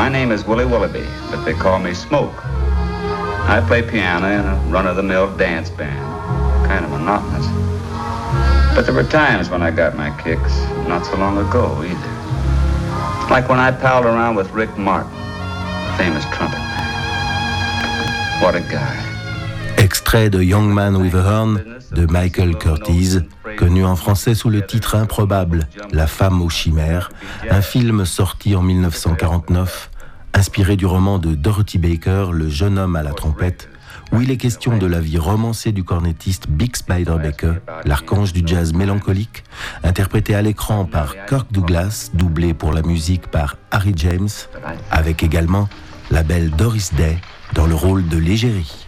My name is Willie Willoughby, but they call me Smoke. I play piano in a run-of-the-mill dance band, kind of monotonous. But there were times when I got my kicks, not so long ago either. Like when I palled around with Rick Martin, the famous trumpet man. What a guy. Extrait de Young Man with a Horn de Michael Curtiz, connu en français sous le titre improbable La femme aux chimères, un film sorti en 1949, inspiré du roman de Dorothy Baker, Le jeune homme à la trompette, où il est question de la vie romancée du cornettiste Bix Beiderbecke, l'archange du jazz mélancolique, interprété à l'écran par Kirk Douglas, doublé pour la musique par Harry James, avec également la belle Doris Day dans le rôle de l'égérie.